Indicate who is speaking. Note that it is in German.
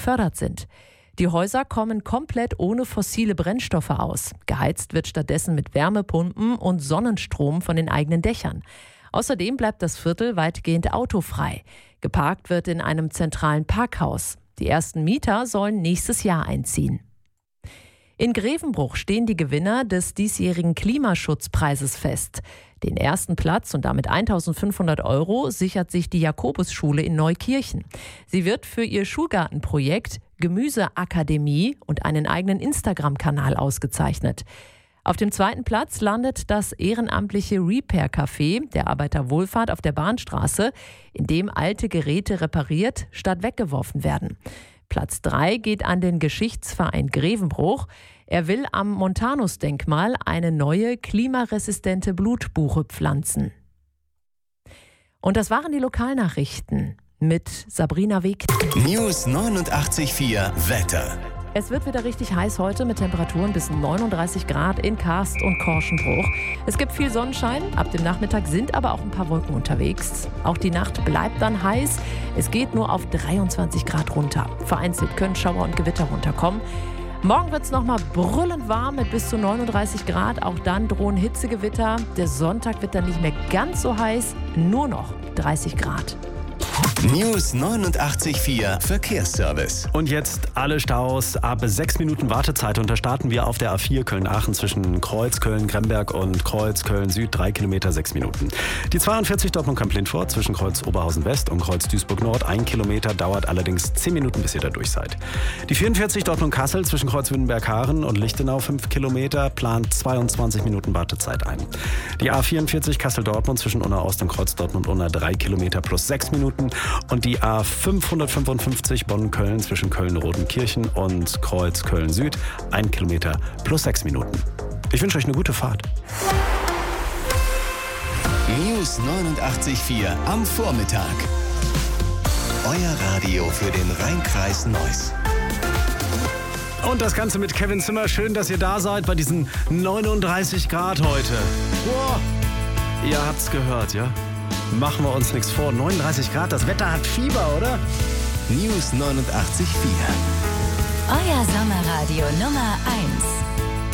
Speaker 1: gefördert sind. Die Häuser kommen komplett ohne fossile Brennstoffe aus. Geheizt wird stattdessen mit Wärmepumpen und Sonnenstrom von den eigenen Dächern. Außerdem bleibt das Viertel weitgehend autofrei. Geparkt wird in einem zentralen Parkhaus. Die ersten Mieter sollen nächstes Jahr einziehen. In Grevenbruch stehen die Gewinner des diesjährigen Klimaschutzpreises fest. Den ersten Platz und damit 1.500 € sichert sich die Jakobusschule in Neukirchen. Sie wird für ihr Schulgartenprojekt Gemüseakademie und einen eigenen Instagram-Kanal ausgezeichnet. Auf dem zweiten Platz landet das ehrenamtliche Repair Café der Arbeiterwohlfahrt auf der Bahnstraße, in dem alte Geräte repariert statt weggeworfen werden. Platz 3 geht an den Geschichtsverein Grevenbruch. Er will am Montanus-Denkmal eine neue klimaresistente Blutbuche pflanzen. Und das waren die Lokalnachrichten mit Sabrina Weg.
Speaker 2: News 89.4 Wetter.
Speaker 1: Es wird wieder richtig heiß heute mit Temperaturen bis 39 Grad in Karst und Korschenbruch. Es gibt viel Sonnenschein, ab dem Nachmittag sind aber auch ein paar Wolken unterwegs. Auch die Nacht bleibt dann heiß, es geht nur auf 23 Grad runter. Vereinzelt können Schauer und Gewitter runterkommen. Morgen wird es nochmal brüllend warm mit bis zu 39 Grad, auch dann drohen Hitzegewitter. Der Sonntag wird dann nicht mehr ganz so heiß, nur noch 30 Grad.
Speaker 2: News 89.4 Verkehrsservice.
Speaker 3: Und jetzt alle Staus ab 6 Minuten Wartezeit. Und da starten wir auf der A4 Köln-Aachen zwischen Kreuz Köln-Gremberg und Kreuz Köln-Süd. 3 Kilometer, 6 Minuten. Die 42 Dortmund-Kamp-Lindfort zwischen Kreuz Oberhausen-West und Kreuz Duisburg-Nord. 1 Kilometer, dauert allerdings 10 Minuten, bis ihr da durch seid. Die 44 Dortmund-Kassel zwischen Kreuz Wittenberg-Haaren und Lichtenau 5 Kilometer, plant 22 Minuten Wartezeit ein. Die A44 Kassel-Dortmund zwischen Unna-Ost und Kreuz Dortmund-Unna 3 Kilometer plus 6 Minuten. Und die A555 Bonn-Köln zwischen Köln-Rodenkirchen und Kreuz Köln-Süd 1 Kilometer plus 6 Minuten. Ich wünsche euch eine gute Fahrt.
Speaker 2: News 89.4 am Vormittag. Euer Radio für den Rhein-Kreis Neuss.
Speaker 3: Und das Ganze mit Kevin Zimmer. Schön, dass ihr da seid bei diesen 39 Grad heute. Boah, ihr habt's gehört, ja? Machen wir uns nichts vor. 39 Grad, das Wetter hat Fieber, oder?
Speaker 2: News 89.4.
Speaker 4: Euer Sommerradio Nummer 1.